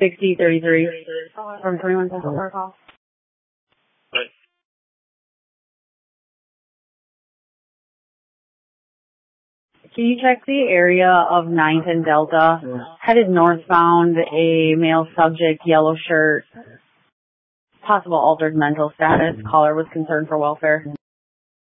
6033 from 21 Central Park Hall. Can you check the area of 9th and Delta? Headed northbound, a male subject, yellow shirt, possible altered mental status. Caller was concerned for welfare.